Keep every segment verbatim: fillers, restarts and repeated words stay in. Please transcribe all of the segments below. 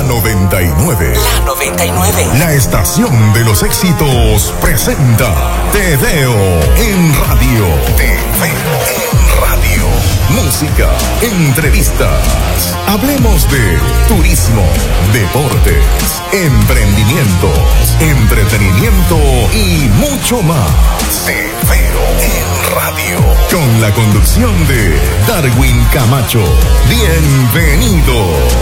noventa y nueve. La noventa y nueve. La estación de los éxitos presenta Te Veo en Radio. Te Veo en Radio. Música, entrevistas. Hablemos de turismo, deportes, emprendimientos, entretenimiento y mucho más. Te Veo en Radio. Con la conducción de Darwin Camacho. Bienvenidos.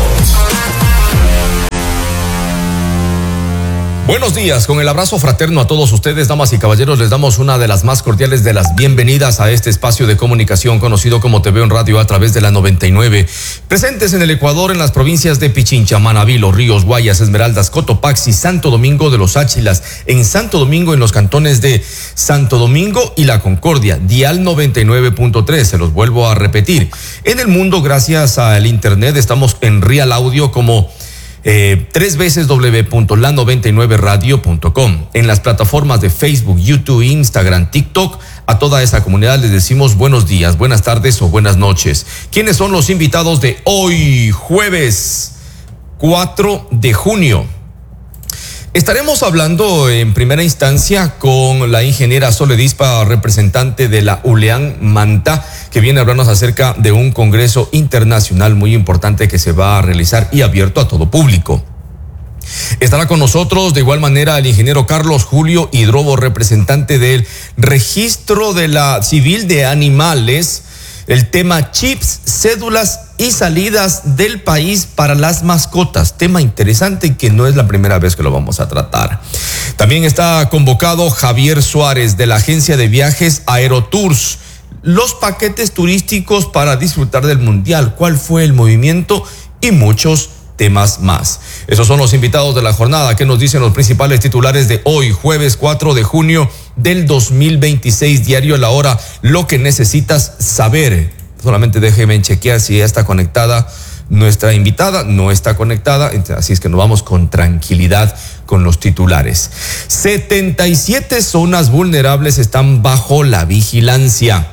Buenos días, con el abrazo fraterno a todos ustedes, damas y caballeros, les damos una de las más cordiales de las bienvenidas a este espacio de comunicación conocido como Te Veo en Radio a través de la noventa y nueve. Presentes en el Ecuador, en las provincias de Pichincha, Manabí, Los Ríos, Guayas, Esmeraldas, Cotopaxi, Santo Domingo de los Áchilas, en Santo Domingo, en los cantones de Santo Domingo y La Concordia, dial noventa y nueve punto tres, se los vuelvo a repetir. En el mundo, gracias al internet, estamos en Real Audio como Eh, tres veces w punto la noventa y nueve radio punto com. En las plataformas de Facebook, YouTube, Instagram, TikTok, a toda esa comunidad les decimos buenos días, buenas tardes o buenas noches. ¿Quiénes son los invitados de hoy, jueves cuatro de junio? Estaremos hablando en primera instancia con la ingeniera Sole Dispa, representante de la ULEAN Manta, que viene a hablarnos acerca de un congreso internacional muy importante que se va a realizar y abierto a todo público. Estará con nosotros de igual manera el ingeniero Carlos Julio Hidrobo, representante del registro de la civil de animales, el tema chips, cédulas y salidas del país para las mascotas. Tema interesante que no es la primera vez que lo vamos a tratar. También está convocado Javier Suárez de la agencia de viajes Aerotours. Los paquetes turísticos para disfrutar del mundial, cuál fue el movimiento y muchos temas más. Esos son los invitados de la jornada. ¿Qué nos dicen los principales titulares de hoy, jueves cuatro de junio del dos mil veintiséis? Diario La Hora, lo que necesitas saber. Solamente déjeme chequear si ya está conectada nuestra invitada. No está conectada, así es que nos vamos con tranquilidad con los titulares. setenta y siete zonas vulnerables están bajo la vigilancia.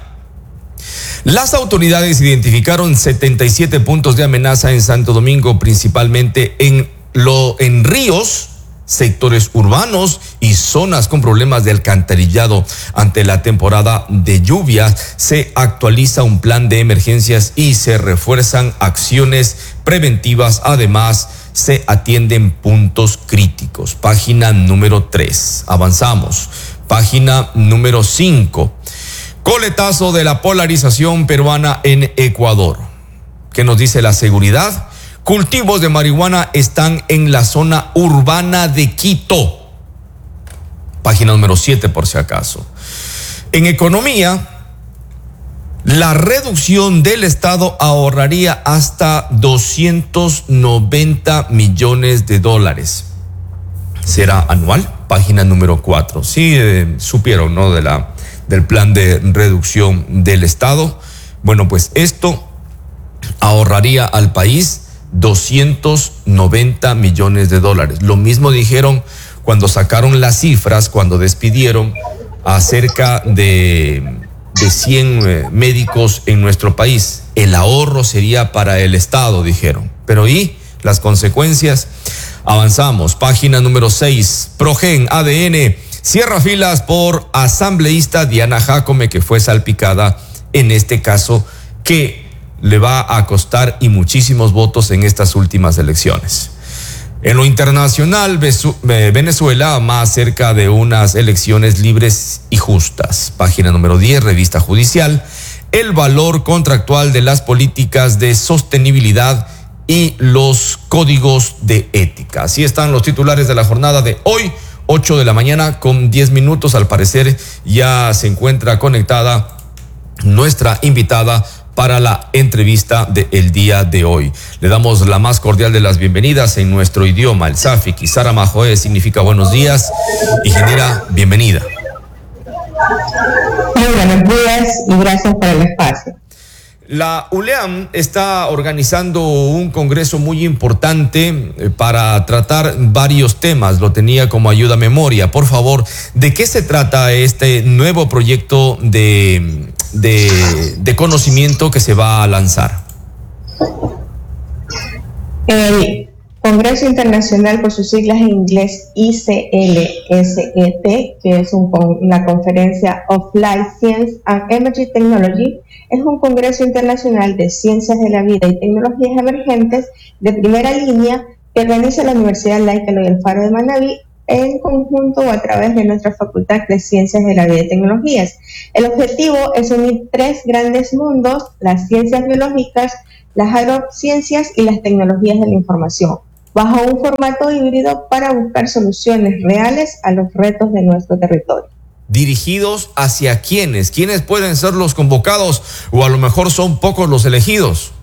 Las autoridades identificaron setenta y siete puntos de amenaza en Santo Domingo, principalmente en, lo, en ríos, sectores urbanos y zonas con problemas de alcantarillado. Ante la temporada de lluvia, se actualiza un plan de emergencias y se refuerzan acciones preventivas. Además, se atienden puntos críticos. Página número tres. Avanzamos. Página número cinco. Coletazo de la polarización peruana en Ecuador. ¿Qué nos dice la seguridad? Cultivos de marihuana están en la zona urbana de Quito. Página número siete por si acaso. En economía, la reducción del Estado ahorraría hasta doscientos noventa millones de dólares. ¿Será anual? Página número cuatro. Sí, eh, supieron, ¿no? De la... del plan de reducción del Estado. Bueno, pues esto ahorraría al país doscientos noventa millones de dólares. Lo mismo dijeron cuando sacaron las cifras, cuando despidieron a cerca de, de cien eh, médicos en nuestro país. El ahorro sería para el Estado, dijeron. Pero ¿y las consecuencias? Avanzamos. Página número seis. Progen A D N cierra filas por asambleísta Diana Jacome, que fue salpicada en este caso que le va a costar y muchísimos votos en estas últimas elecciones. En lo internacional, Venezuela más cerca de unas elecciones libres y justas. Página número diez, revista judicial. El valor contractual de las políticas de sostenibilidad y los códigos de ética. Así están los titulares de la jornada de hoy. ocho de la mañana con diez minutos. Al parecer ya se encuentra conectada nuestra invitada para la entrevista del día de hoy. Le damos la más cordial de las bienvenidas en nuestro idioma, el Safiki. Sara Majoe significa buenos días. Ingeniera, bienvenida. Muy buenos días y gracias por el espacio. La ULEAM está organizando un congreso muy importante para tratar varios temas. Lo tenía como ayuda a memoria. Por favor, ¿de qué se trata este nuevo proyecto de, de, de conocimiento que se va a lanzar? El Congreso Congreso Internacional, por sus siglas en inglés I C L S E T, que es un, una conferencia of Life Science and Emerging Technology, es un congreso internacional de ciencias de la vida y tecnologías emergentes de primera línea que organiza la Universidad Laica Eloy Alfaro de Manabí en conjunto o a través de nuestra Facultad de Ciencias de la Vida y Tecnologías. El objetivo es unir tres grandes mundos: las ciencias biológicas, las agrociencias y las tecnologías de la información, bajo un formato híbrido para buscar soluciones reales a los retos de nuestro territorio. ¿Dirigidos hacia quiénes? ¿Quiénes pueden ser los convocados o a lo mejor son pocos los elegidos?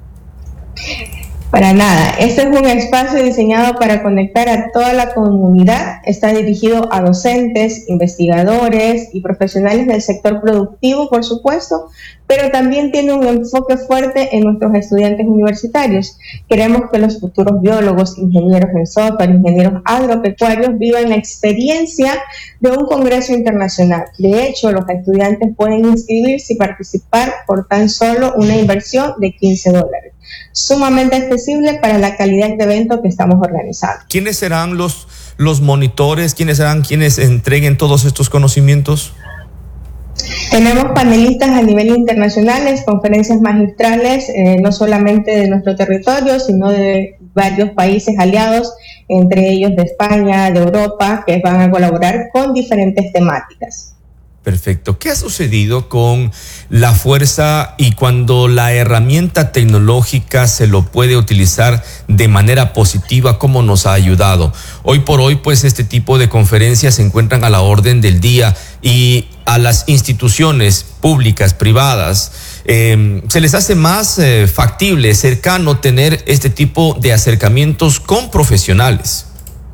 Para nada, este es un espacio diseñado para conectar a toda la comunidad. Está dirigido a docentes, investigadores y profesionales del sector productivo, por supuesto, pero también tiene un enfoque fuerte en nuestros estudiantes universitarios. Queremos que los futuros biólogos, ingenieros en software, ingenieros agropecuarios vivan la experiencia de un congreso internacional. De hecho, los estudiantes pueden inscribirse y participar por tan solo una inversión de quince dólares. Sumamente accesible para la calidad de evento que estamos organizando. ¿Quiénes serán los, los monitores? ¿Quiénes serán quienes entreguen todos estos conocimientos? Tenemos panelistas a nivel internacional, conferencias magistrales, eh, no solamente de nuestro territorio, sino de varios países aliados, entre ellos de España, de Europa, que van a colaborar con diferentes temáticas. Perfecto. ¿Qué ha sucedido con la fuerza y cuando la herramienta tecnológica se lo puede utilizar de manera positiva? ¿Cómo nos ha ayudado? Hoy por hoy, pues este tipo de conferencias se encuentran a la orden del día y a las instituciones públicas, privadas, eh, se les hace más eh, factible, cercano tener este tipo de acercamientos con profesionales.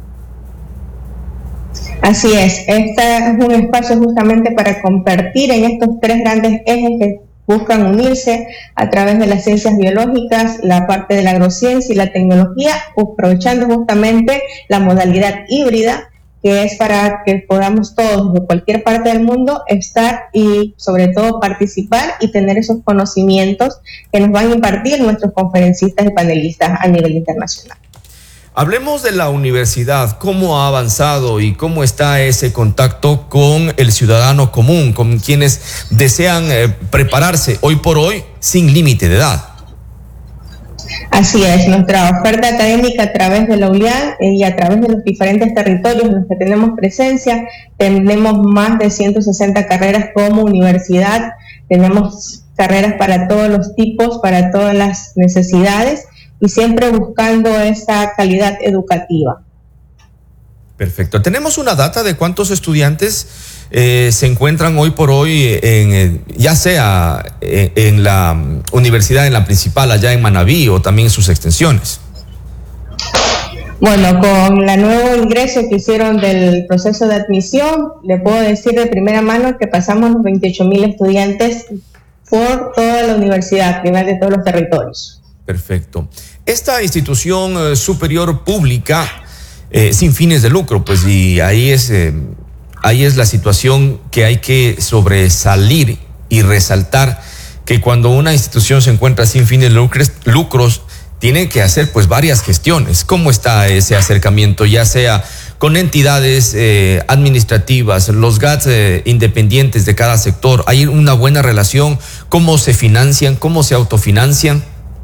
Así es, este es un espacio justamente para compartir en estos tres grandes ejes que buscan unirse a través de las ciencias biológicas, la parte de la agrociencia y la tecnología, aprovechando justamente la modalidad híbrida, que es para que podamos todos de cualquier parte del mundo estar y sobre todo participar y tener esos conocimientos que nos van a impartir nuestros conferencistas y panelistas a nivel internacional. Hablemos de la universidad, cómo ha avanzado y cómo está ese contacto con el ciudadano común, con quienes desean eh, prepararse hoy por hoy sin límite de edad. Así es, nuestra oferta académica a través de la U L I A N y a través de los diferentes territorios en los que tenemos presencia, tenemos más de ciento sesenta carreras como universidad, tenemos carreras para todos los tipos, para todas las necesidades, y siempre buscando esa calidad educativa. Perfecto. ¿Tenemos una data de cuántos estudiantes eh, se encuentran hoy por hoy, en, ya sea en, en la universidad, en la principal, allá en Manabí, o también en sus extensiones? Bueno, con el nuevo ingreso que hicieron del proceso de admisión, le puedo decir de primera mano que pasamos los veintiocho mil estudiantes por toda la universidad, a nivel de todos los territorios. Perfecto. Esta institución eh, superior pública, eh, sin fines de lucro, pues, y ahí es, eh, ahí es la situación que hay que sobresalir y resaltar, que cuando una institución se encuentra sin fines de lucros, lucros, tiene que hacer pues varias gestiones. ¿Cómo está ese acercamiento, ya sea con entidades eh, administrativas, los G A Ts eh, independientes de cada sector? ¿Hay una buena relación? ¿Cómo se financian? ¿Cómo se autofinancian?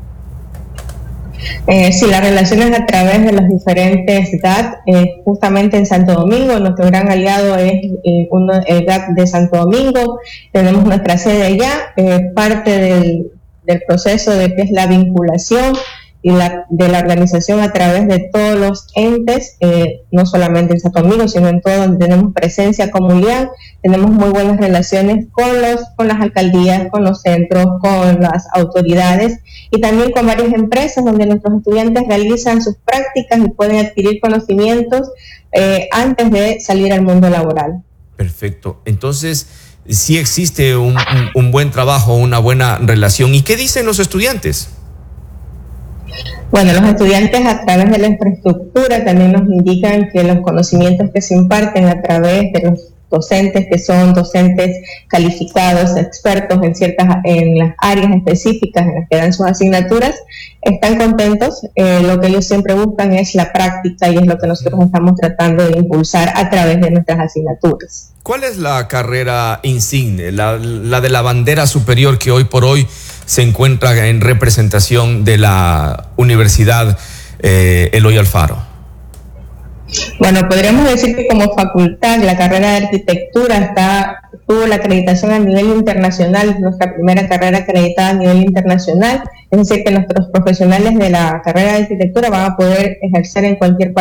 Eh, sí, las relaciones a través de los diferentes G A T, eh, justamente en Santo Domingo, nuestro gran aliado es eh, uno, el G A T de Santo Domingo, tenemos nuestra sede allá, eh, parte del, del proceso de que es la vinculación y la, de la organización a través de todos los entes, eh, no solamente en Santo Domingo, sino en todo donde tenemos presencia como U L I A N. Tenemos muy buenas relaciones con, los, con las alcaldías, con los centros, con las autoridades y también con varias empresas donde nuestros estudiantes realizan sus prácticas y pueden adquirir conocimientos eh, antes de salir al mundo laboral. Perfecto. Entonces, sí existe un, un, un buen trabajo, una buena relación. ¿Y qué dicen los estudiantes? Bueno, los estudiantes a través de la infraestructura también nos indican que los conocimientos que se imparten a través de los docentes que son docentes calificados, expertos en ciertas, en las áreas específicas en las que dan sus asignaturas, están contentos. Eh, lo que ellos siempre buscan es la práctica y es lo que nosotros estamos tratando de impulsar a través de nuestras asignaturas. ¿Cuál es la carrera insigne, la, la de la bandera superior que hoy por hoy se encuentra en representación de la Universidad eh, Eloy Alfaro? Bueno, podríamos decir que como facultad la carrera de arquitectura está, tuvo la acreditación a nivel internacional, nuestra primera carrera acreditada a nivel internacional, es decir que nuestros profesionales de la carrera de arquitectura van a poder ejercer en cualquier parte